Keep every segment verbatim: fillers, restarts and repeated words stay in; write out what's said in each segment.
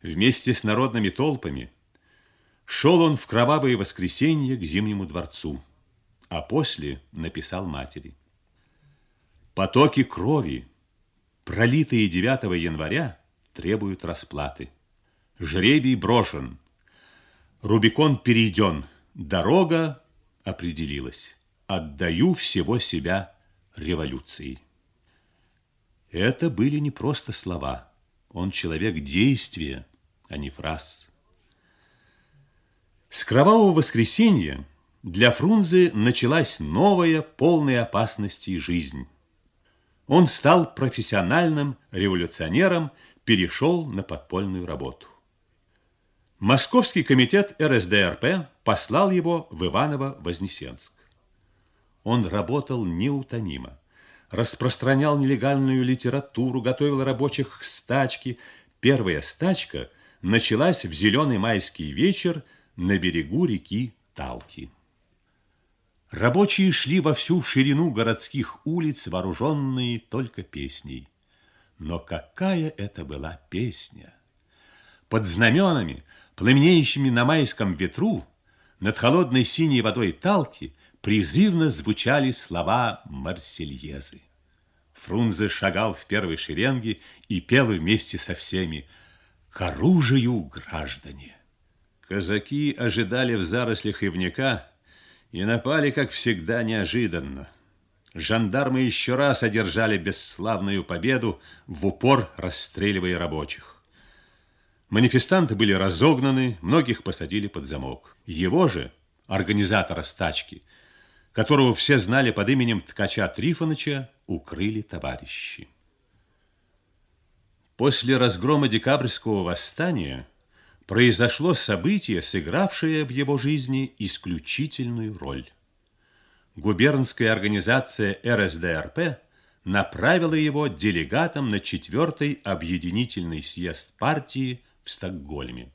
Вместе с народными толпами шел он в кровавое воскресенье к Зимнему дворцу, а после написал матери: «Потоки крови, пролитые девятого января, требуют расплаты. Жребий брошен, Рубикон перейден, дорога определилась. Отдаю всего себя революции». Это были не просто слова. Он человек действия, а не фраз. С кровавого воскресенья для Фрунзе началась новая, полная опасностей жизнь. Он стал профессиональным революционером, перешел на подпольную работу. Московский комитет эр эс дэ эр пэ послал его в Иваново-Вознесенск. Он работал неутомимо, распространял нелегальную литературу, готовил рабочих к стачке. Первая стачка началась в зеленый майский вечер на берегу реки Талки. Рабочие шли во всю ширину городских улиц, вооруженные только песней. Но какая это была песня! Под знаменами, пламенеющими на майском ветру, над холодной синей водой Талки призывно звучали слова Марсельезы. Фрунзе шагал в первой шеренге и пел вместе со всеми: «К оружию, граждане!». Казаки ожидали в зарослях ивняка и напали, как всегда, неожиданно. Жандармы еще раз одержали бесславную победу, в упор расстреливая рабочих. Манифестанты были разогнаны, многих посадили под замок. Его же, организатора стачки, которого все знали под именем ткача Трифоныча, укрыли товарищи. После разгрома декабрьского восстания произошло событие, сыгравшее в его жизни исключительную роль. Губернская организация эр эс дэ эр пэ направила его делегатом на четвертый объединительный съезд партии в Стокгольме.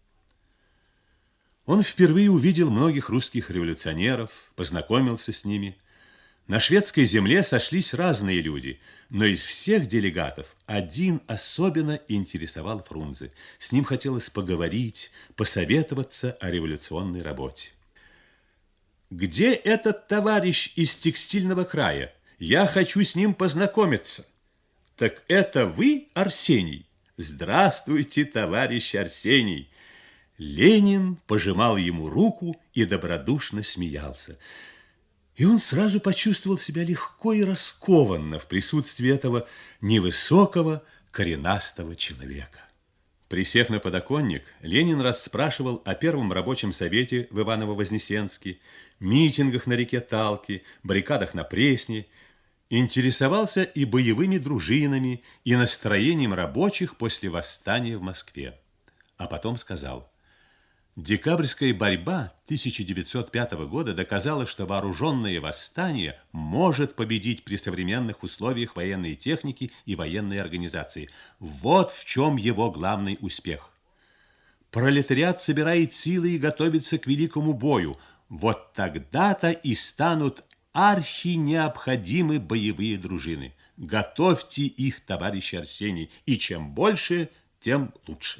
Он впервые увидел многих русских революционеров, познакомился с ними. На шведской земле сошлись разные люди, но из всех делегатов один особенно интересовал Фрунзе. С ним хотелось поговорить, посоветоваться о революционной работе. «Где этот товарищ из текстильного края? Я хочу с ним познакомиться». «Так это вы, Арсений?» «Здравствуйте, товарищ Арсений». Ленин пожимал ему руку и добродушно смеялся. И он сразу почувствовал себя легко и раскованно в присутствии этого невысокого, коренастого человека. Присев на подоконник, Ленин расспрашивал о первом рабочем совете в Иваново-Вознесенске, митингах на реке Талки, баррикадах на Пресне, интересовался и боевыми дружинами, и настроением рабочих после восстания в Москве. А потом сказал: «Декабрьская борьба тысяча девятьсот пятого года доказала, что вооруженное восстание может победить при современных условиях военной техники и военной организации. Вот в чем его главный успех. Пролетариат собирает силы и готовится к великому бою. Вот тогда-то и станут архинеобходимы боевые дружины. Готовьте их, товарищ Арсений, и чем больше, тем лучше».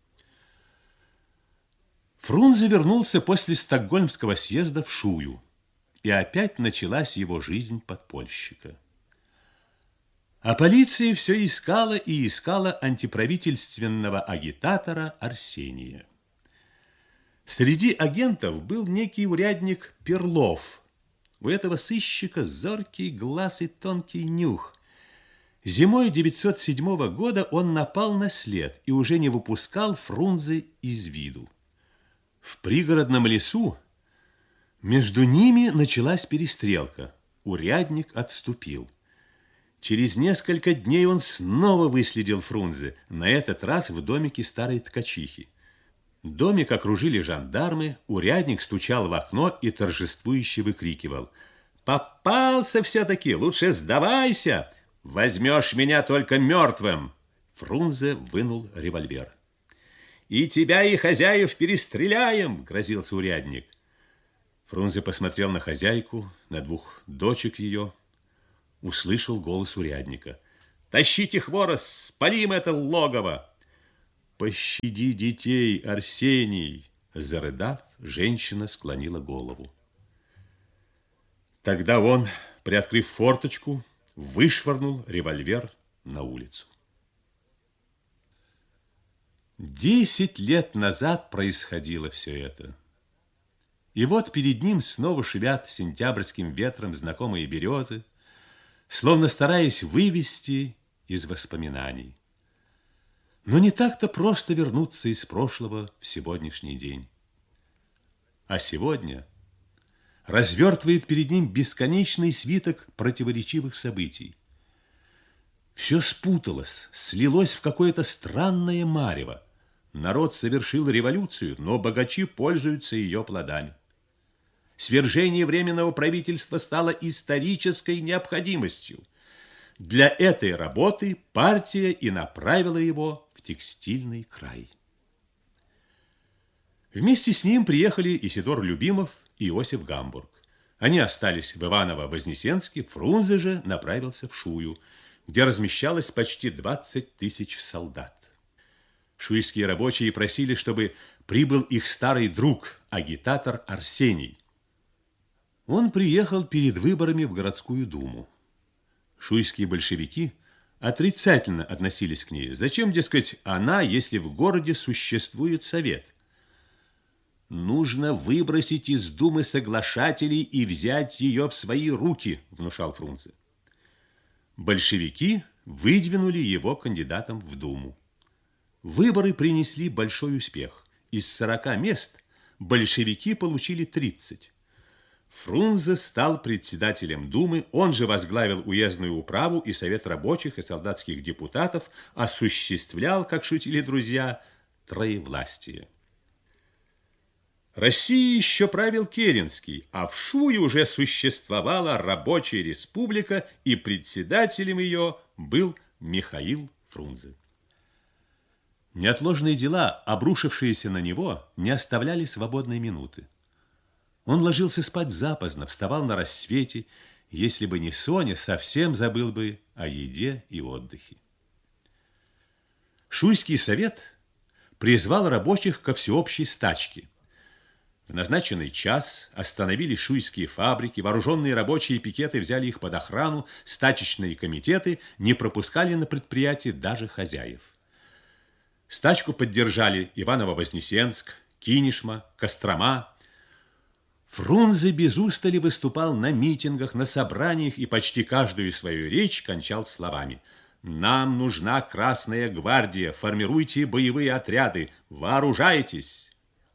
Фрунзе вернулся после Стокгольмского съезда в Шую, и опять началась его жизнь подпольщика. А полиция все искала и искала антиправительственного агитатора Арсения. Среди агентов был некий урядник Перлов. У этого сыщика зоркий глаз и тонкий нюх. Зимой девятьсот седьмого года он напал на след и уже не выпускал Фрунзе из виду. В пригородном лесу между ними началась перестрелка. Урядник отступил. Через несколько дней он снова выследил Фрунзе, на этот раз в домике старой ткачихи. Домик окружили жандармы, урядник стучал в окно и торжествующе выкрикивал: «Попался все-таки, лучше сдавайся! Возьмешь меня только мертвым!» Фрунзе вынул револьвер. «И тебя, и хозяев перестреляем!» — грозился урядник. Фрунзе посмотрел на хозяйку, на двух дочек ее. Услышал голос урядника: «Тащите хворост, спалим это логово!» пощади детей, Арсений!» Зарыдав, женщина склонила голову. Тогда он, приоткрыв форточку, вышвырнул револьвер на улицу. Десять лет назад происходило все это. И вот перед ним снова шевят сентябрьским ветром знакомые березы, словно стараясь вывести из воспоминаний. Но не так-то просто вернуться из прошлого в сегодняшний день. А сегодня развертывает перед ним бесконечный свиток противоречивых событий. Все спуталось, слилось в какое-то странное марево. Народ совершил революцию, но богачи пользуются ее плодами. Свержение Временного правительства стало исторической необходимостью. Для этой работы партия и направила его в текстильный край. Вместе с ним приехали Исидор Любимов и Иосиф Гамбург. Они остались в Иваново-Вознесенске, Фрунзе же направился в Шую, где размещалось почти двадцать тысяч солдат. Шуйские рабочие просили, чтобы прибыл их старый друг, агитатор Арсений. Он приехал перед выборами в городскую думу. Шуйские большевики отрицательно относились к ней. Зачем, дескать, она, если в городе существует совет? «Нужно выбросить из думы соглашателей и взять ее в свои руки», внушал Фрунзе. Большевики выдвинули его кандидатом в думу. Выборы принесли большой успех. Из сорока мест большевики получили тридцать. Фрунзе стал председателем думы, он же возглавил уездную управу и совет рабочих и солдатских депутатов, осуществлял, как шутили друзья, троевластие. Россией еще правил Керенский, а в Шуе уже существовала рабочая республика, и председателем ее был Михаил Фрунзе. Неотложные дела, обрушившиеся на него, не оставляли свободной минуты. Он ложился спать запоздно, вставал на рассвете. Если бы не Соня, совсем забыл бы о еде и отдыхе. Шуйский совет призвал рабочих ко всеобщей стачке. В назначенный час остановили шуйские фабрики, вооруженные рабочие пикеты взяли их под охрану, стачечные комитеты не пропускали на предприятие даже хозяев. Стачку поддержали Иваново-Вознесенск, Кинешма, Кострома. Фрунзе без устали выступал на митингах, на собраниях и почти каждую свою речь кончал словами: «Нам нужна Красная гвардия, формируйте боевые отряды, вооружайтесь!»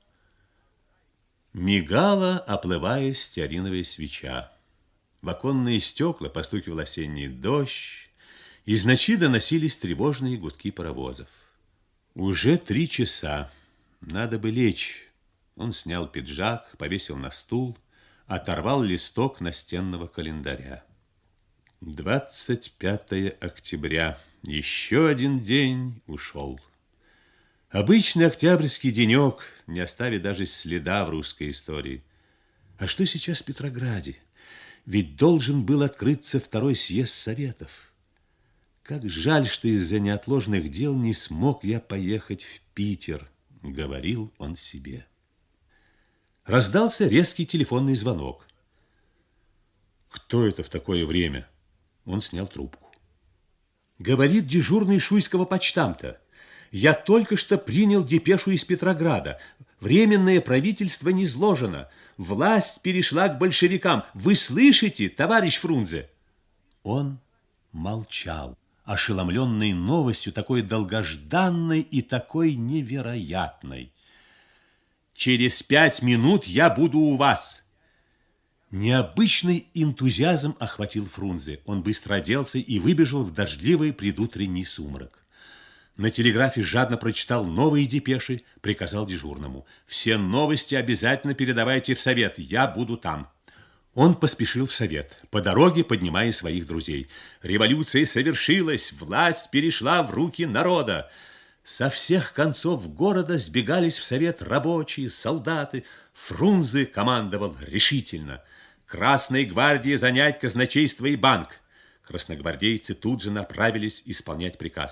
Мигала, оплывая, стеариновая свеча. В оконные стекла постукивал осенний дождь, из ночи доносились тревожные гудки паровозов. Уже три часа, надо бы лечь. Он снял пиджак, повесил на стул, оторвал листок настенного календаря. двадцать пятое октября. Еще один день ушел. Обычный октябрьский денек, не оставит даже следа в русской истории. А что сейчас в Петрограде? Ведь должен был открыться второй съезд Советов. Как жаль, что из-за неотложных дел не смог я поехать в Питер, говорил он себе. Раздался резкий телефонный звонок. Кто это в такое время? Он снял трубку. Говорит дежурный шуйского почтамта. Я только что принял депешу из Петрограда. Временное правительство низложено. Власть перешла к большевикам. Вы слышите, товарищ Фрунзе? Он молчал, ошеломленный новостью, такой долгожданной и такой невероятной. Через пять минут я буду у вас. Необычный энтузиазм охватил Фрунзе. Он быстро оделся и выбежал в дождливый предутренний сумрак. На телеграфе жадно прочитал новые депеши, приказал дежурному: «Все новости обязательно передавайте в совет, я буду там». Он поспешил в совет, по дороге поднимая своих друзей. Революция совершилась, власть перешла в руки народа. Со всех концов города сбегались в совет рабочие, солдаты. Фрунзе командовал решительно: Красной гвардии занять казначейство и банк. Красногвардейцы тут же направились исполнять приказ.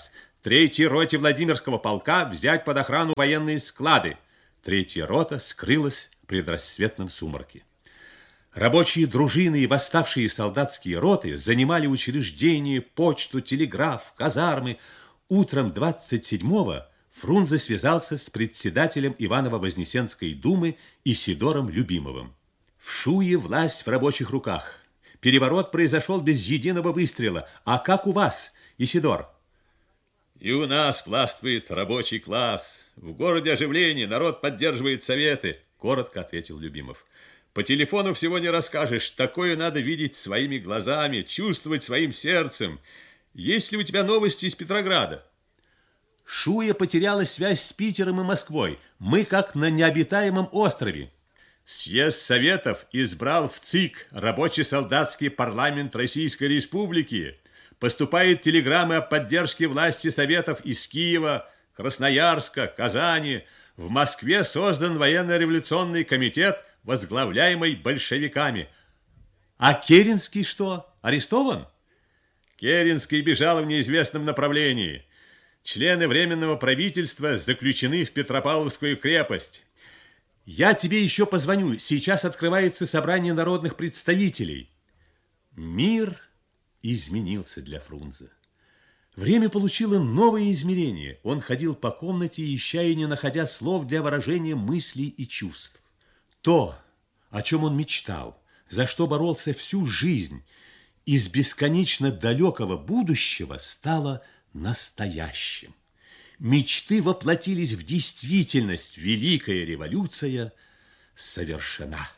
Третьей роте Владимирского полка взять под охрану военные склады. Третья рота скрылась в предрассветном сумраке. Рабочие дружины и восставшие солдатские роты занимали учреждения, почту, телеграф, казармы. Утром двадцать седьмого Фрунзе связался с председателем Иваново-Вознесенской думы Исидором Любимовым. В Шуе власть в рабочих руках. Переворот произошел без единого выстрела. А как у вас, Исидор? И у нас властвует рабочий класс. В городе оживление, народ поддерживает советы, коротко ответил Любимов. По телефону всего не расскажешь. Такое надо видеть своими глазами, чувствовать своим сердцем. Есть ли у тебя новости из Петрограда? Шуя потеряла связь с Питером и Москвой. Мы как на необитаемом острове. Съезд Советов избрал в ЦИК рабоче-солдатский парламент Российской Республики. Поступают телеграммы о поддержке власти Советов из Киева, Красноярска, Казани. В Москве создан военно-революционный комитет, возглавляемый большевиками. А Керенский что, арестован? Керенский бежал в неизвестном направлении. Члены Временного правительства заключены в Петропавловскую крепость. Я тебе еще позвоню. Сейчас открывается собрание народных представителей. Мир изменился для Фрунзе. Время получило новые измерения. Он ходил по комнате, ища и не находя слов для выражения мыслей и чувств. То, о чем он мечтал, за что боролся всю жизнь, из бесконечно далекого будущего стало настоящим. Мечты воплотились в действительность. Великая революция совершена.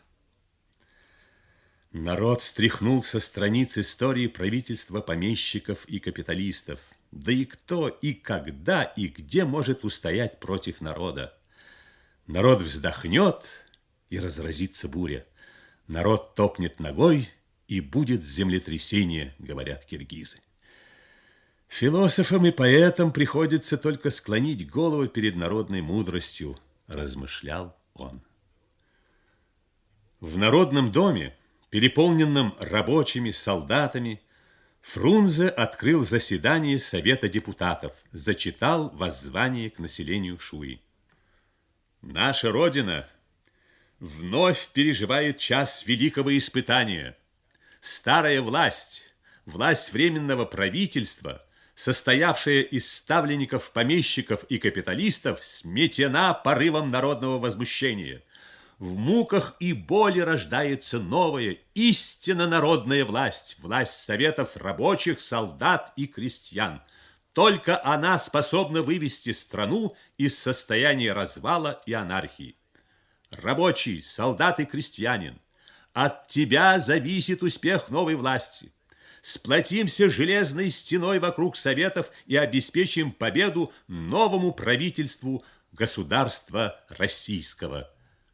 Народ стряхнул со страниц истории правительства помещиков и капиталистов. Да и кто, и когда, и где может устоять против народа? Народ вздохнет, и разразится буря. Народ топнет ногой, и будет землетрясение, говорят киргизы. Философам и поэтам приходится только склонить голову перед народной мудростью, размышлял он. В Народном доме, переполненном рабочими, солдатами, Фрунзе открыл заседание Совета депутатов, зачитал воззвание к населению Шуи. Наша Родина вновь переживает час великого испытания. Старая власть, власть Временного правительства, состоявшая из ставленников, помещиков и капиталистов, сметена порывом народного возмущения. В муках и боли рождается новая, истинно народная власть, власть советов рабочих, солдат и крестьян. Только она способна вывести страну из состояния развала и анархии. Рабочий, солдат и крестьянин, от тебя зависит успех новой власти. Сплотимся железной стеной вокруг советов и обеспечим победу новому правительству государства российского.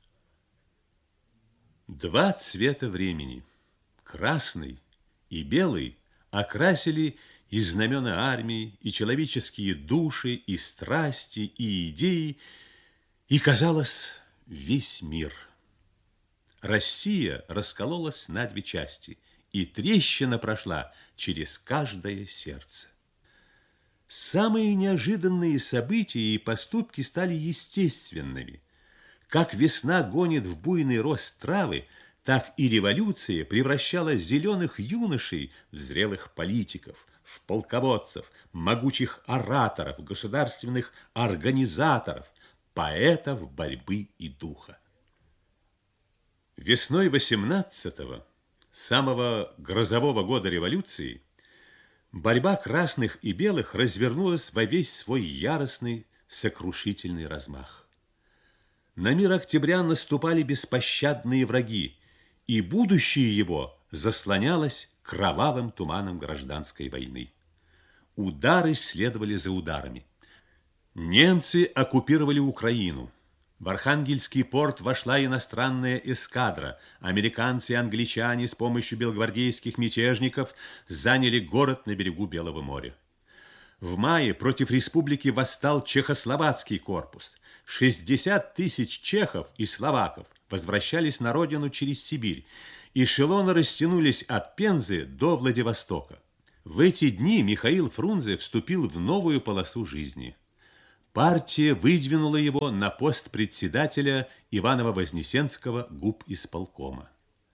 Два цвета времени, красный и белый, окрасили и знамена армии, и человеческие души, и страсти, и идеи, и, казалось, весь мир. Россия раскололась на две части, и трещина прошла через каждое сердце. Самые неожиданные события и поступки стали естественными. Как весна гонит в буйный рост травы, так и революция превращала зеленых юношей в зрелых политиков, в полководцев, могучих ораторов, государственных организаторов, поэтов борьбы и духа. Весной восемнадцатого, самого грозового года революции, борьба красных и белых развернулась во весь свой яростный, сокрушительный размах. На мир октября наступали беспощадные враги, и будущее его заслонялось кровавым туманом гражданской войны. Удары следовали за ударами. Немцы оккупировали Украину. В Архангельский порт вошла иностранная эскадра. Американцы и англичане с помощью белогвардейских мятежников заняли город на берегу Белого моря. В мае против республики восстал чехословацкий корпус. шестьдесят тысяч чехов и словаков возвращались на родину через Сибирь. Эшелоны растянулись от Пензы до Владивостока. В эти дни Михаил Фрунзе вступил в новую полосу жизни. Партия выдвинула его на пост председателя Иваново-Вознесенского губисполкома.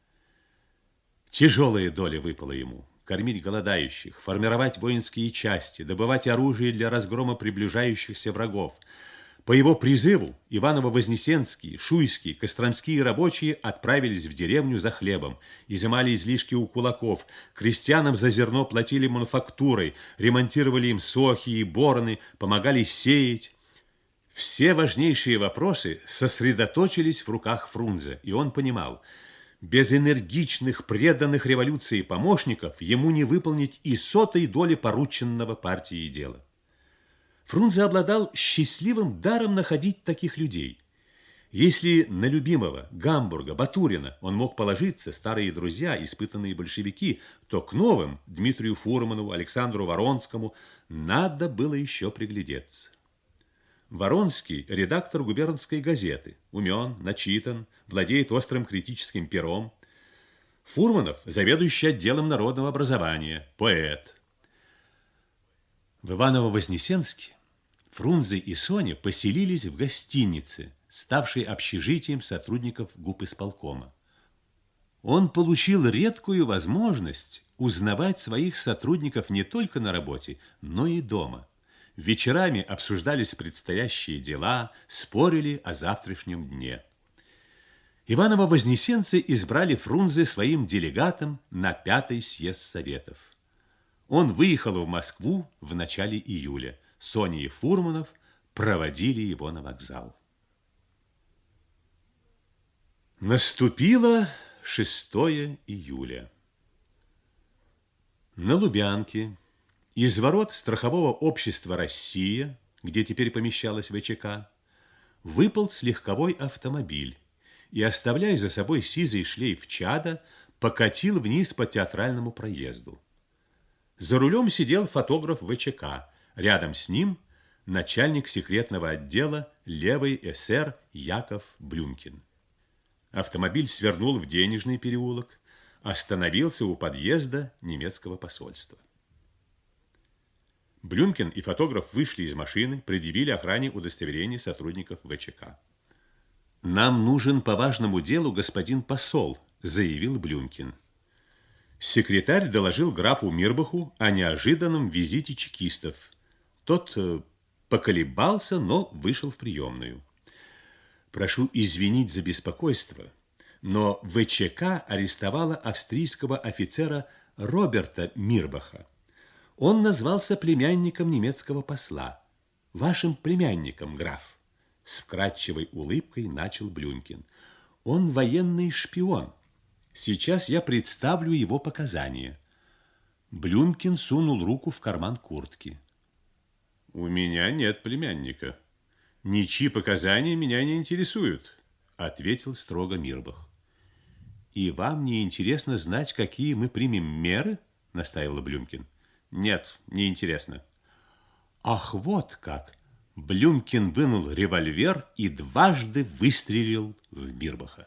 Тяжелая доля выпала ему: кормить голодающих, формировать воинские части, добывать оружие для разгрома приближающихся врагов. По его призыву Иваново-Вознесенские, Шуйские, Костромские рабочие отправились в деревню за хлебом, изымали излишки у кулаков, крестьянам за зерно платили мануфактурой, ремонтировали им сохи и бороны, помогали сеять. Все важнейшие вопросы сосредоточились в руках Фрунзе, и он понимал: без энергичных, преданных революции помощников ему не выполнить и сотой доли порученного партии дела. Фрунзе обладал счастливым даром находить таких людей. Если на Любимова, Гамбурга, Батурина он мог положиться, старые друзья, испытанные большевики, то к новым, Дмитрию Фурманову, Александру Воронскому, надо было еще приглядеться. Воронский – редактор губернской газеты, умен, начитан, владеет острым критическим пером. Фурманов – заведующий отделом народного образования, поэт. В Иваново-Вознесенске Фрунзе и Соня поселились в гостинице, ставшей общежитием сотрудников губисполкома. Он получил редкую возможность узнавать своих сотрудников не только на работе, но и дома. Вечерами обсуждались предстоящие дела, спорили о завтрашнем дне. Иваново-Вознесенцы избрали Фрунзе своим делегатом на пятый съезд Советов. Он выехал в Москву в начале июля. Соня и Фурманов проводили его на вокзал. Наступило шестое июля. На Лубянке из ворот страхового общества «Россия», где теперь помещалась ВЧК, выполз легковой автомобиль и, оставляя за собой сизый шлейф чада, покатил вниз по театральному проезду. За рулем сидел фотограф ВЧК, рядом с ним начальник секретного отдела левый эсер Яков Блюмкин. Автомобиль свернул в Денежный переулок, остановился у подъезда немецкого посольства. Блюмкин и фотограф вышли из машины, предъявили охране удостоверение сотрудников ВЧК. «Нам нужен по важному делу господин посол», — заявил Блюмкин. Секретарь доложил графу Мирбаху о неожиданном визите чекистов. Тот поколебался, но вышел в приемную. «Прошу извинить за беспокойство, но ВЧК арестовала австрийского офицера Роберта Мирбаха. Он назвался племянником немецкого посла. Вашим племянником, граф». С вкрадчивой улыбкой начал Блюмкин. «Он военный шпион. Сейчас я представлю его показания». Блюмкин сунул руку в карман куртки. «У меня нет племянника. Ничьи показания меня не интересуют», — ответил строго Мирбах. «И вам не интересно знать, какие мы примем меры?» — настаивал Блюмкин. «Нет, не интересно». «Ах, вот как!» Блюмкин вынул револьвер и дважды выстрелил в Мирбаха.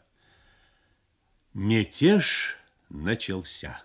Мятеж начался.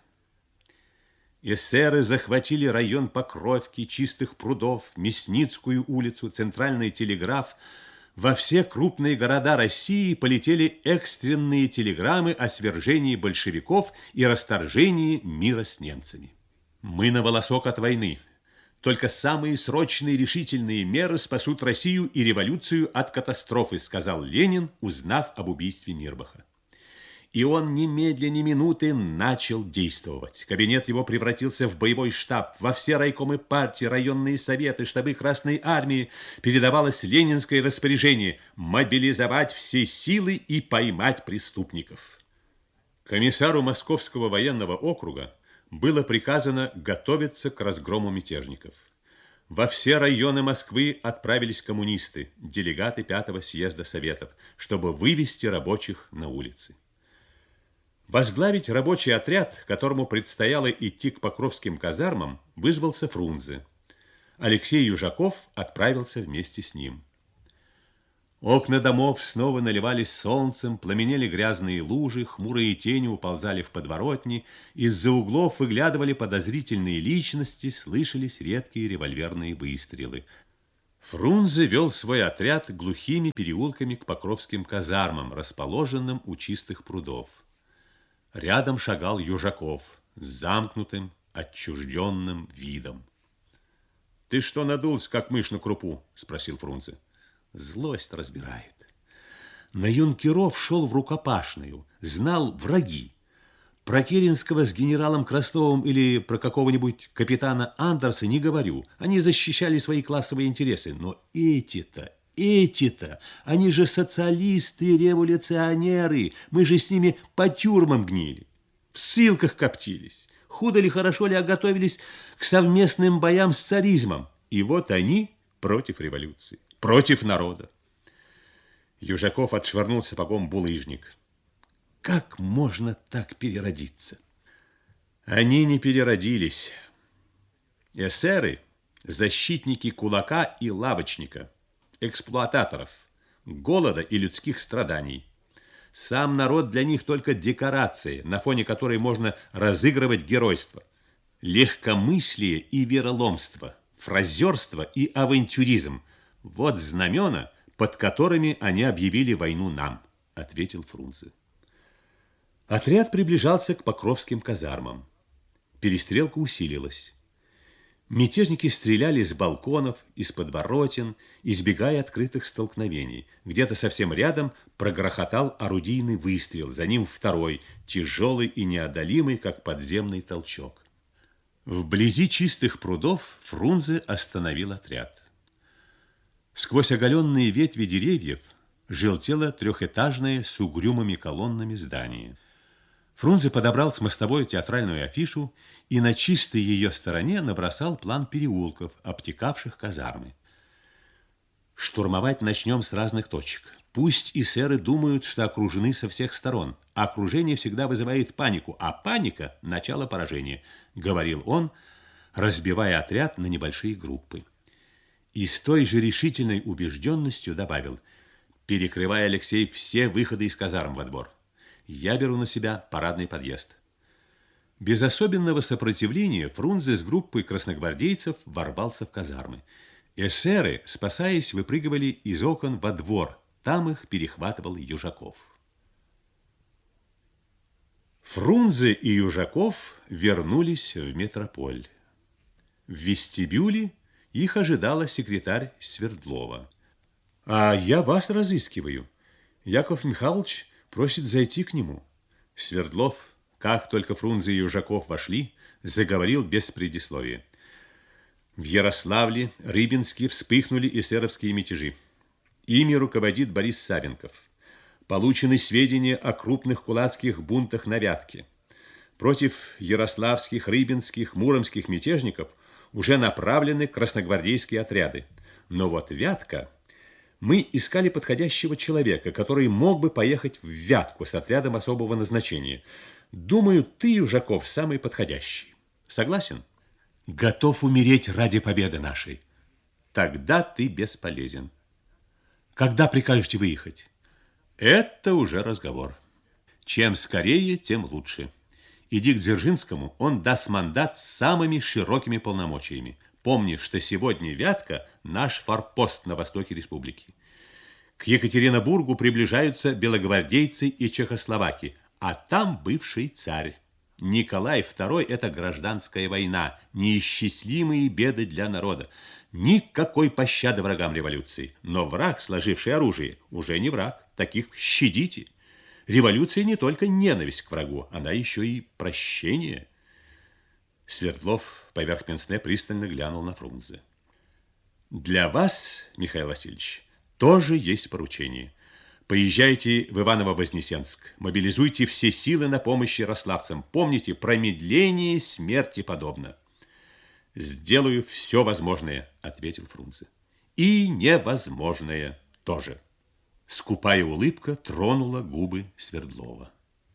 Эсеры захватили район Покровки, Чистых прудов, Мясницкую улицу, Центральный телеграф. Во все крупные города России полетели экстренные телеграммы о свержении большевиков и расторжении мира с немцами. Мы на волосок от войны. Только самые срочные решительные меры спасут Россию и революцию от катастрофы, сказал Ленин, узнав об убийстве Мирбаха. И он немедленно, ни минуты начал действовать. Кабинет его превратился в боевой штаб. Во все райкомы партии, районные советы, штабы Красной армии передавалось ленинское распоряжение мобилизовать все силы и поймать преступников. Комиссару Московского военного округа было приказано готовиться к разгрому мятежников. Во все районы Москвы отправились коммунисты, делегаты пятого съезда Советов, чтобы вывести рабочих на улицы. Возглавить рабочий отряд, которому предстояло идти к Покровским казармам, вызвался Фрунзе. Алексей Южаков отправился вместе с ним. Окна домов снова наливались солнцем, пламенели грязные лужи, хмурые тени уползали в подворотни, из-за углов выглядывали подозрительные личности, слышались редкие револьверные выстрелы. Фрунзе вел свой отряд глухими переулками к Покровским казармам, расположенным у чистых прудов. Рядом шагал Южаков с замкнутым, отчужденным видом. — Ты что надулся, как мышь на крупу? — спросил Фрунзе. Злость разбирает. На юнкеров шел в рукопашную, знал враги. Про Керенского с генералом Крастовым или про какого-нибудь капитана Андерса не говорю. Они защищали свои классовые интересы. Но эти-то, эти-то, они же социалисты, революционеры. Мы же с ними по тюрьмам гнили, в ссылках коптились. Худо ли, хорошо ли, а готовились к совместным боям с царизмом. И вот они против революции, против народа. Южаков отшвырнул сапогом булыжник. Как можно так переродиться? Они не переродились. Эсеры – защитники кулака и лавочника, эксплуататоров, голода и людских страданий. Сам народ для них только декорация, на фоне которой можно разыгрывать геройство. Легкомыслие и вероломство, фразерство и авантюризм – вот знамена, под которыми они объявили войну нам, ответил Фрунзе. Отряд приближался к Покровским казармам. Перестрелка усилилась. Мятежники стреляли с балконов, из подворотен, избегая открытых столкновений. Где-то совсем рядом прогрохотал орудийный выстрел, за ним второй, тяжелый и неодолимый, как подземный толчок. Вблизи чистых прудов Фрунзе остановил отряд. Сквозь оголенные ветви деревьев желтело трехэтажное с угрюмыми колоннами здание. Фрунзе подобрал с мостовой театральную афишу и на чистой ее стороне набросал план переулков, обтекавших казармы. Штурмовать начнем с разных точек. Пусть эсеры думают, что окружены со всех сторон. Окружение всегда вызывает панику, а паника – начало поражения, говорил он, разбивая отряд на небольшие группы. И с той же решительной убежденностью добавил: перекрывай, Алексей, все выходы из казарм во двор. Я беру на себя парадный подъезд. Без особенного сопротивления Фрунзе с группой красногвардейцев ворвался в казармы. Эсеры, спасаясь, выпрыгивали из окон во двор. Там их перехватывал Южаков. Фрунзе и Южаков вернулись в метрополь. В вестибюле их ожидала секретарь Свердлова. «А я вас разыскиваю. Яков Михайлович просит зайти к нему». Свердлов, как только Фрунзе и Южаков вошли, заговорил без предисловия. В Ярославле, Рыбинске вспыхнули эсеровские мятежи. Ими руководит Борис Савенков. Получены сведения о крупных кулацких бунтах на Вятке. Против ярославских, рыбинских, муромских мятежников уже направлены красногвардейские отряды. Но вот Вятка... Мы искали подходящего человека, который мог бы поехать в Вятку с отрядом особого назначения. Думаю, ты, Южаков, самый подходящий. Согласен? Готов умереть ради победы нашей. Тогда ты бесполезен. Когда прикажете выехать? Это уже разговор. Чем скорее, тем лучше. Иди к Дзержинскому, он даст мандат с самыми широкими полномочиями. Помни, что сегодня Вятка – наш форпост на востоке республики. К Екатеринбургу приближаются белогвардейцы и чехословаки, а там бывший царь. Николай второй – это гражданская война, неисчислимые беды для народа. Никакой пощады врагам революции. Но враг, сложивший оружие, уже не враг. Таких щадите. Революция не только ненависть к врагу, она еще и прощение. Свердлов поверх пенсне пристально глянул на Фрунзе. Для вас, Михаил Васильевич, тоже есть поручение. Поезжайте в Иваново-Вознесенск, мобилизуйте все силы на помощь ярославцам. Помните, промедление смерти подобно. Сделаю все возможное, ответил Фрунзе. И невозможное тоже. Скупая улыбка тронула губы Свердлова.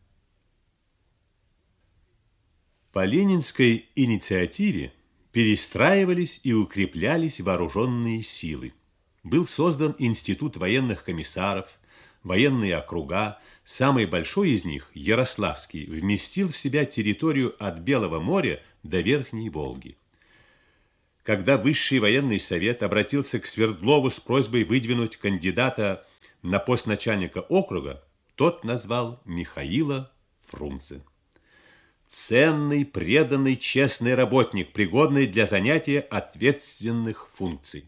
По ленинской инициативе перестраивались и укреплялись вооруженные силы. был создан институт военных комиссаров, военные округа. Самый большой из них, Ярославский, вместил в себя территорию от Белого моря до Верхней Волги. Когда Высший военный совет обратился к Свердлову с просьбой выдвинуть кандидата на пост начальника округа, тот назвал Михаила Фрунзе. Ценный, преданный, честный работник, пригодный для занятия ответственных функций.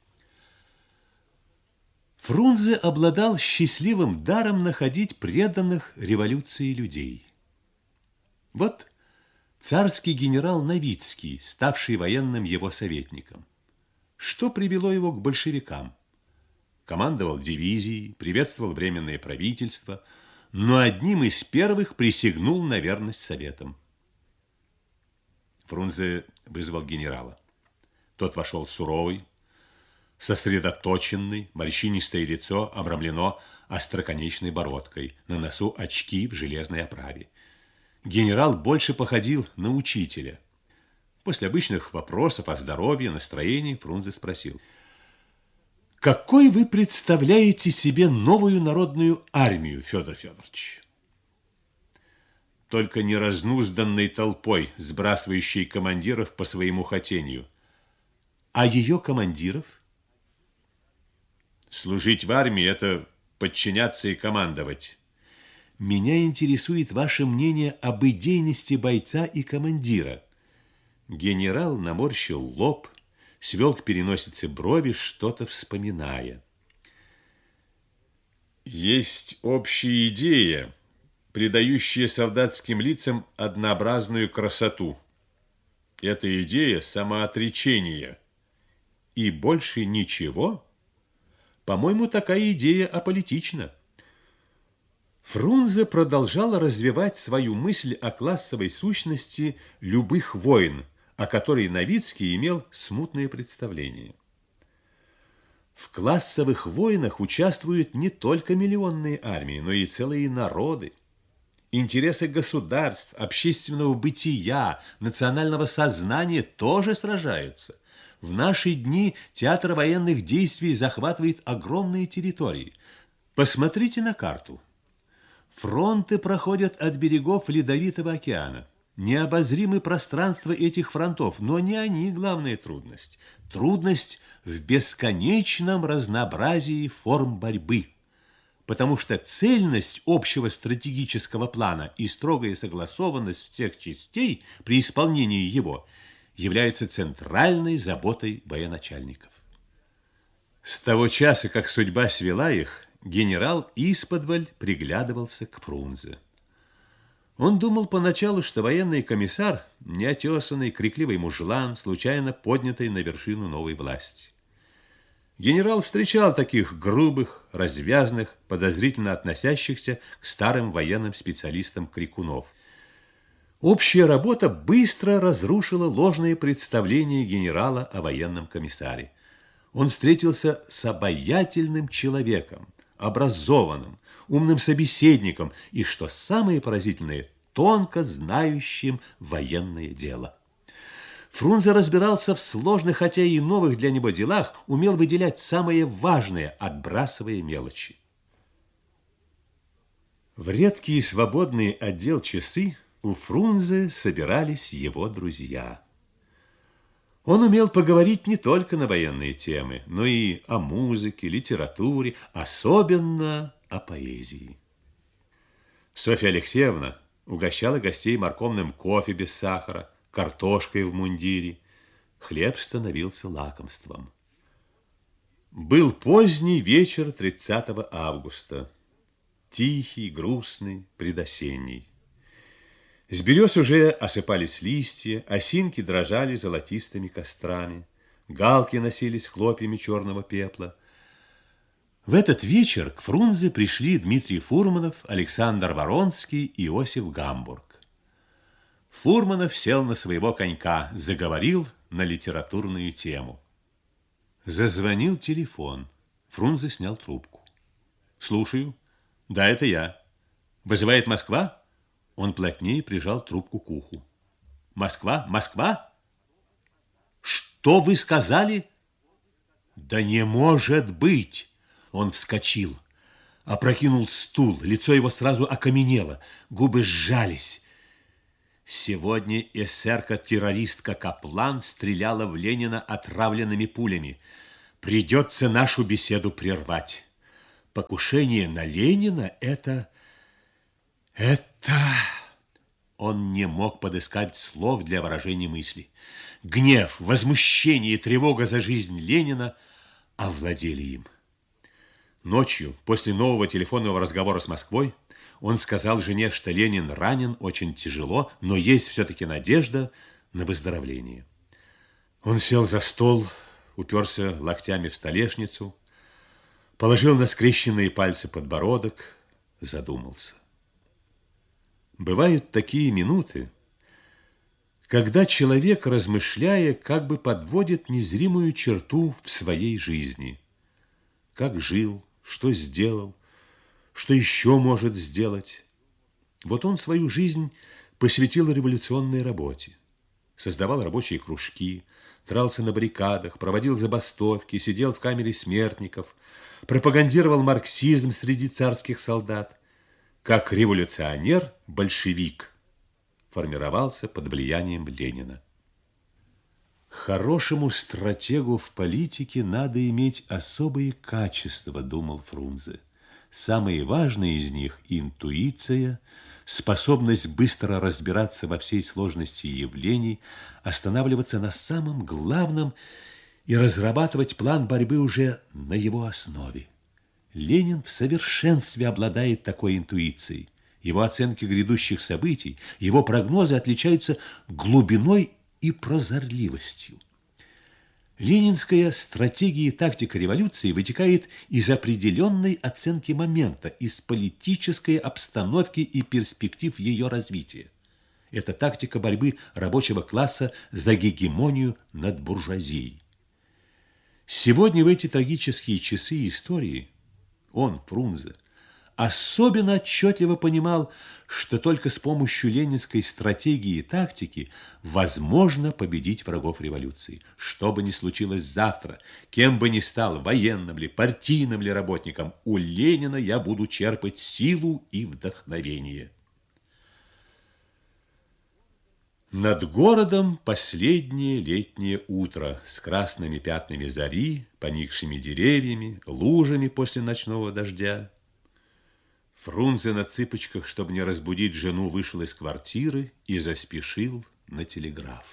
Фрунзе обладал счастливым даром находить преданных революции людей. Вот царский генерал Новицкий, ставший военным его советником. Что привело его к большевикам? Командовал дивизией, приветствовал Временное правительство, но одним из первых присягнул на верность советам. Фрунзе вызвал генерала. Тот вошел суровый, сосредоточенный, морщинистое лицо обрамлено остроконечной бородкой, на носу очки в железной оправе. Генерал больше походил на учителя. После обычных вопросов о здоровье, настроении Фрунзе спросил: какой вы представляете себе новую народную армию, Федор Федорович? Только не разнузданной толпой, сбрасывающей командиров по своему хотению. А ее командиров? Служить в армии – это подчиняться и командовать. Меня интересует ваше мнение об идейности бойца и командира. Генерал наморщил лоб, свел к переносице брови, что-то вспоминая. Есть общая идея, придающая солдатским лицам однообразную красоту. Эта идея – самоотречение. И больше ничего? По-моему, такая идея аполитична. Фрунзе продолжал развивать свою мысль о классовой сущности любых войн, о которой Новицкий имел смутное представление. В классовых войнах участвуют не только миллионные армии, но и целые народы. Интересы государств, общественного бытия, национального сознания тоже сражаются. В наши дни театр военных действий захватывает огромные территории. Посмотрите на карту. Фронты проходят от берегов Ледовитого океана. Необозримы пространства этих фронтов, но не они главная трудность. Трудность в бесконечном разнообразии форм борьбы. Потому что цельность общего стратегического плана и строгая согласованность всех частей при исполнении его является центральной заботой военачальников. С того часа, как судьба свела их, генерал исподволь приглядывался к Фрунзе. Он думал поначалу, что военный комиссар – неотесанный, крикливый мужлан, случайно поднятый на вершину новой власти. Генерал встречал таких грубых, развязных, подозрительно относящихся к старым военным специалистам крикунов. Общая работа быстро разрушила ложные представления генерала о военном комиссаре. Он встретился с обаятельным человеком, образованным, умным собеседником и, что самое поразительное, тонко знающим военное дело. Фрунзе разбирался в сложных, хотя и новых для него делах, умел выделять самое важное, отбрасывая мелочи. В редкие свободные отдел часы у Фрунзе собирались его друзья. Он умел поговорить не только на военные темы, но и о музыке, литературе, особенно о поэзии. Софья Алексеевна угощала гостей морковным кофе без сахара, картошкой в мундире. Хлеб становился лакомством. Был поздний вечер тридцатого августа. Тихий, грустный, предосенний. С берез уже осыпались листья, осинки дрожали золотистыми кострами, галки носились хлопьями черного пепла. В этот вечер к Фрунзе пришли Дмитрий Фурманов, Александр Воронский и Иосиф Гамбург. Фурманов сел на своего конька, заговорил на литературную тему. Зазвонил телефон. Фрунзе снял трубку. «Слушаю. Да, это я. Вызывает Москва?» Он плотнее прижал трубку к уху. «Москва? Москва? Что вы сказали?» Да не может быть! Он вскочил, опрокинул стул, лицо его сразу окаменело, губы сжались. Сегодня эсерка-террористка Каплан стреляла в Ленина отравленными пулями. Придется нашу беседу прервать. Покушение на Ленина – это... это... Он не мог подыскать слов для выражения мысли. Гнев, возмущение и тревога за жизнь Ленина овладели им. Ночью, после нового телефонного разговора с Москвой, он сказал жене, что Ленин ранен очень тяжело, но есть все-таки надежда на выздоровление. Он сел за стол, уперся локтями в столешницу, положил на скрещенные пальцы подбородок, задумался. Бывают такие минуты, когда человек, размышляя, как бы подводит незримую черту в своей жизни. Как жил, что сделал, что еще может сделать. Вот он свою жизнь посвятил революционной работе. Создавал рабочие кружки, дрался на баррикадах, проводил забастовки, сидел в камере смертников, пропагандировал марксизм среди царских солдат. Как революционер, большевик, формировался под влиянием Ленина. Хорошему стратегу в политике надо иметь особые качества, думал Фрунзе. Самые важные из них – интуиция, способность быстро разбираться во всей сложности явлений, останавливаться на самом главном и разрабатывать план борьбы уже на его основе. Ленин в совершенстве обладает такой интуицией. Его оценки грядущих событий, его прогнозы отличаются глубиной и прозорливостью. Ленинская стратегия и тактика революции вытекает из определенной оценки момента, из политической обстановки и перспектив ее развития. Это тактика борьбы рабочего класса за гегемонию над буржуазией. Сегодня в эти трагические часы истории он, Фрунзе, особенно отчетливо понимал, что только с помощью ленинской стратегии и тактики возможно победить врагов революции. Что бы ни случилось завтра, кем бы ни стал, военным ли, партийным ли работником, у Ленина я буду черпать силу и вдохновение. Над городом последнее летнее утро с красными пятнами зари, поникшими деревьями, лужами после ночного дождя. Фрунзе на цыпочках, чтобы не разбудить жену, вышел из квартиры и заспешил на телеграф.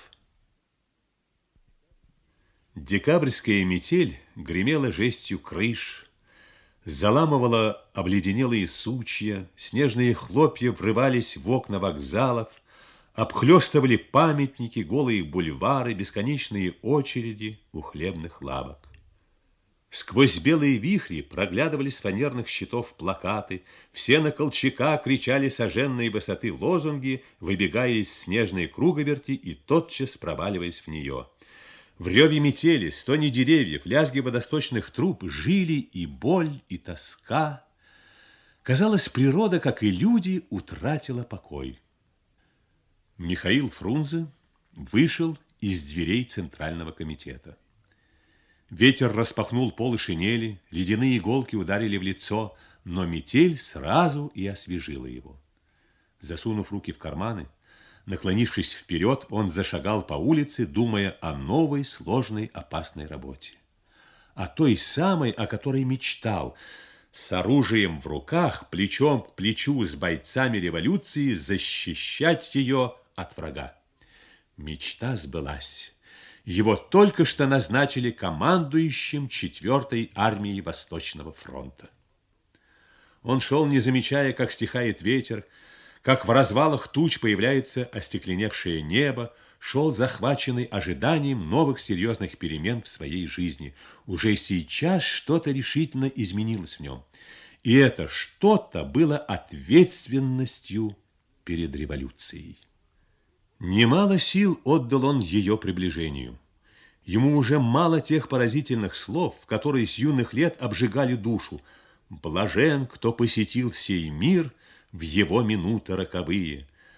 Декабрьская метель гремела жестью крыш, заламывала обледенелые сучья, снежные хлопья врывались в окна вокзалов, обхлёстывали памятники, голые бульвары, бесконечные очереди у хлебных лавок. Сквозь белые вихри проглядывали с фанерных щитов плакаты, все на Колчака кричали сожженные высоты лозунги, выбегая из снежной круговерти и тотчас проваливаясь в нее. В реве метели, стоне деревьев, лязге водосточных труб жили и боль, и тоска. Казалось, природа, как и люди, утратила покой. Михаил Фрунзе вышел из дверей Центрального комитета. Ветер распахнул полы шинели, ледяные иголки ударили в лицо, но метель сразу и освежила его. Засунув руки в карманы, наклонившись вперед, он зашагал по улице, думая о новой, сложной, опасной работе. О той самой, о которой мечтал, с оружием в руках, плечом к плечу с бойцами революции, защищать ее от врага. Мечта сбылась. Его только что назначили командующим четвертой армией Восточного фронта. Он шел, не замечая, как стихает ветер, как в развалах туч появляется остекленевшее небо, шел захваченный ожиданием новых серьезных перемен в своей жизни. Уже сейчас что-то решительно изменилось в нем. И это что-то было ответственностью перед революцией. Немало сил отдал он ее приближению. Ему уже мало тех поразительных слов, которые с юных лет обжигали душу. «Блажен, кто посетил сей мир в его минуты роковые».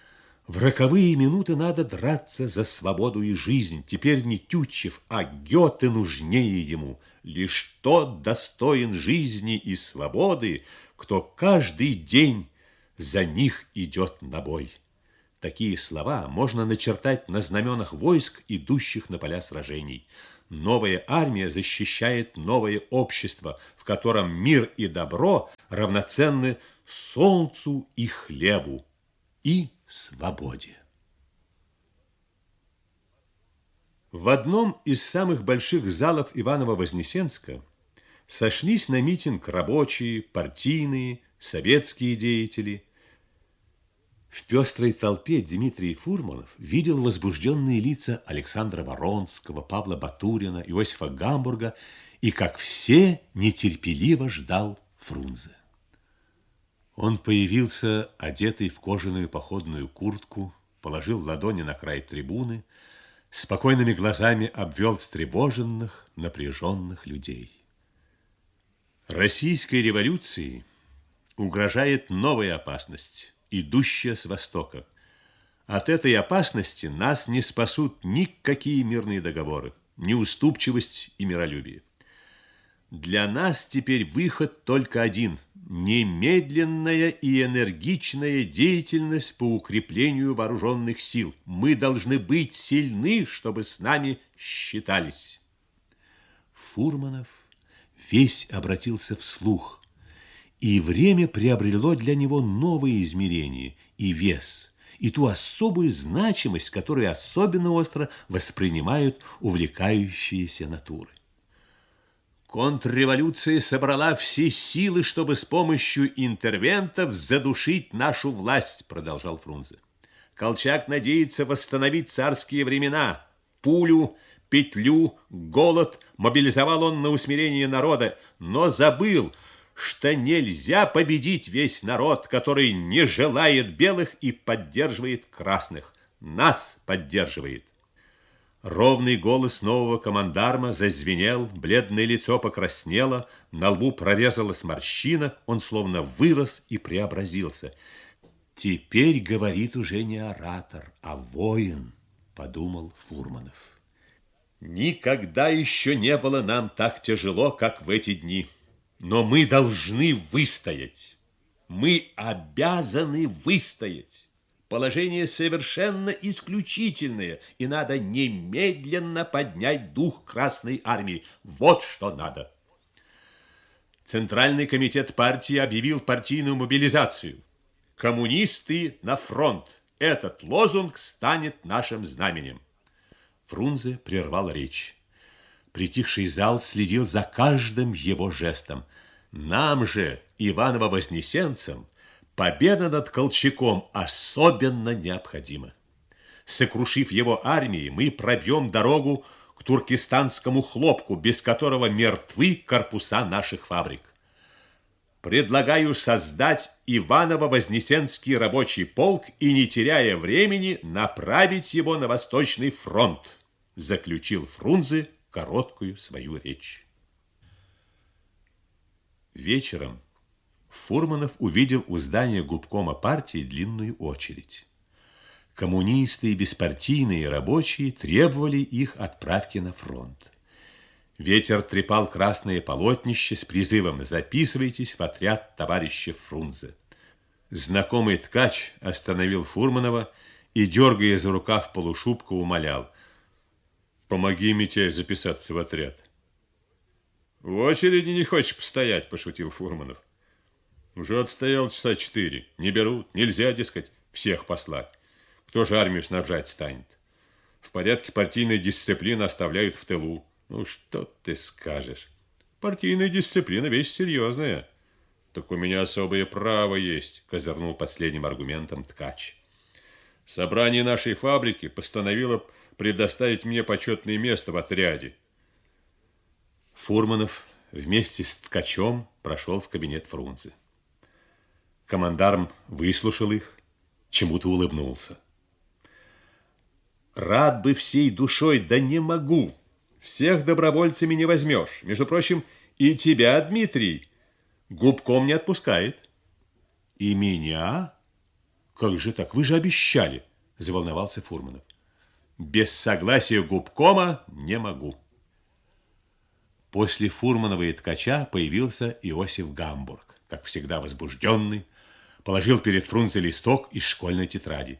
В роковые минуты надо драться за свободу и жизнь. Теперь не Тютчев, а Гёте нужнее ему. Лишь тот достоин жизни и свободы, кто каждый день за них идет на бой. Такие слова можно начертать на знаменах войск, идущих на поля сражений. Новая армия защищает новое общество, в котором мир и добро равноценны солнцу и хлебу и свободе. В одном из самых больших залов Иваново-Вознесенска сошлись на митинг рабочие, партийные, советские деятели. В пестрой толпе Дмитрий Фурманов видел возбужденные лица Александра Воронского, Павла Батурина, Иосифа Гамбурга и, как все, нетерпеливо ждал Фрунзе. Он появился, одетый в кожаную походную куртку, положил ладони на край трибуны, спокойными глазами обвел встревоженных, напряженных людей. Российской революции угрожает новая опасность, идущая с востока. От этой опасности нас не спасут никакие мирные договоры, ни уступчивость и миролюбие. Для нас теперь выход только один – немедленная и энергичная деятельность по укреплению вооруженных сил. Мы должны быть сильны, чтобы с нами считались. Фурманов весь обратился вслух, и время приобрело для него новые измерения и вес, и ту особую значимость, которую особенно остро воспринимают увлекающиеся натуры. Контрреволюция собрала все силы, чтобы с помощью интервентов задушить нашу власть, продолжал Фрунзе. Колчак надеется восстановить царские времена. Пулю, петлю, голод мобилизовал он на усмирение народа, но забыл, что нельзя победить весь народ, который не желает белых и поддерживает красных. Нас поддерживает. Ровный голос нового командарма зазвенел, бледное лицо покраснело, на лбу прорезалась морщина, он словно вырос и преобразился. Теперь говорит уже не оратор, а воин, подумал Фурманов. Никогда еще не было нам так тяжело, как в эти дни. Но мы должны выстоять. Мы обязаны выстоять. Положение совершенно исключительное, и надо немедленно поднять дух Красной Армии. Вот что надо. Центральный комитет партии объявил партийную мобилизацию. Коммунисты на фронт. Этот лозунг станет нашим знаменем. Фрунзе прервал речь. Притихший зал следил за каждым его жестом. Нам же, Иваново-Вознесенцам, победа над Колчаком особенно необходима. Сокрушив его армии, мы пробьем дорогу к туркестанскому хлопку, без которого мертвы корпуса наших фабрик. Предлагаю создать Иваново-Вознесенский рабочий полк и, не теряя времени, направить его на Восточный фронт, заключил Фрунзе короткую свою речь. Вечером Фурманов увидел у здания губкома партии длинную очередь. Коммунисты и беспартийные рабочие требовали их отправки на фронт. Ветер трепал красное полотнище с призывом «Записывайтесь в отряд товарища Фрунзе». Знакомый ткач остановил Фурманова и, дергая за рукав полушубка, умолял: «Помоги, Митяй, записаться в отряд». «В очереди не хочешь постоять?» – пошутил Фурманов. «Уже отстоял часа четыре. Не берут, нельзя, дескать, всех послать. Кто же армию снабжать станет? В порядке партийной дисциплины оставляют в тылу. Ну, что ты скажешь? Партийная дисциплина вещь серьезная». «Так у меня особое право есть», – козырнул последним аргументом ткач. «Собрание нашей фабрики постановило предоставить мне почетное место в отряде». Фурманов вместе с ткачом прошел в кабинет Фрунзе. Командарм выслушал их, чему-то улыбнулся. «Рад бы всей душой, да не могу. Всех добровольцами не возьмешь. Между прочим, и тебя, Дмитрий, губком не отпускает». «И меня? Как же так? Вы же обещали». Заволновался Фурманов. Без согласия губкома не могу. После Фурманова и Ткача появился Иосиф Гамбург, как всегда возбужденный, положил перед Фрунзе листок из школьной тетради.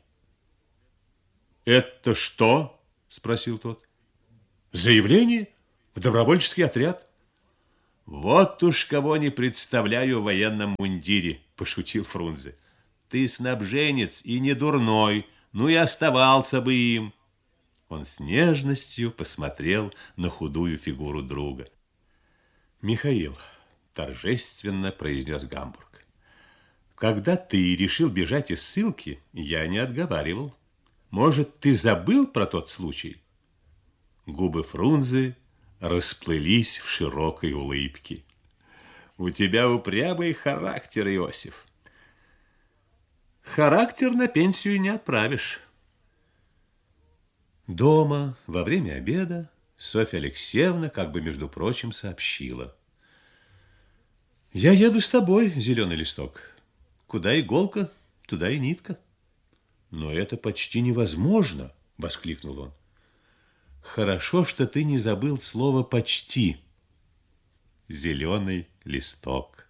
«Это что?» – спросил тот. «Заявление в добровольческий отряд». «Вот уж кого не представляю в военном мундире», – пошутил Фрунзе. «Ты снабженец и не дурной, ну и оставался бы им». Он с нежностью посмотрел на худую фигуру друга. «Михаил», – торжественно произнес Гамбург, – «когда ты решил бежать из ссылки, я не отговаривал. Может, ты забыл про тот случай?» Губы Фрунзе расплылись в широкой улыбке. «У тебя упрямый характер, Иосиф. Характер на пенсию не отправишь». Дома во время обеда Софья Алексеевна, как бы между прочим, сообщила: «Я еду с тобой, зеленый листок. Куда иголка, туда и нитка». «Но это почти невозможно», — воскликнул он. «Хорошо, что ты не забыл слово «почти». Зеленый листок».